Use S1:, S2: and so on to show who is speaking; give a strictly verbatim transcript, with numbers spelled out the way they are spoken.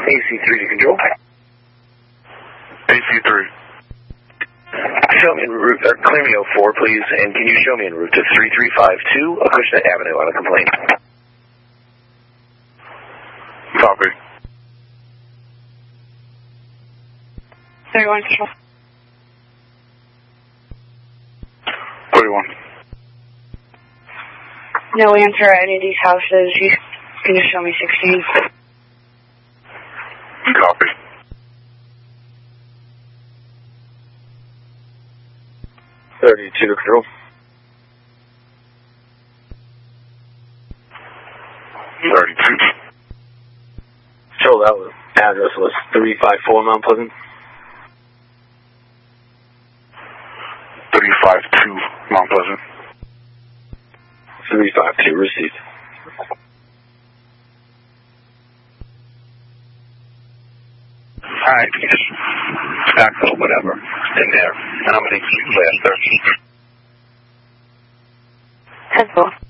S1: A C three to control.
S2: A C three.
S1: Show me en route, or clear me oh four, please, and can you show me en route to three three five two Acushnet Avenue on a complaint?
S2: Copy.
S3: thirty-one control.
S2: thirty-one.
S3: No answer at any of these houses. You can you show me sixteen?
S2: Copy.
S1: thirty-two to control.
S2: thirty-two.
S1: Control, that was, address was three five four Mount Pleasant.
S2: three five two Mount Pleasant.
S1: three five two, received. Alright, just back or whatever, in there. And I'm going to keep last there.
S3: That's all.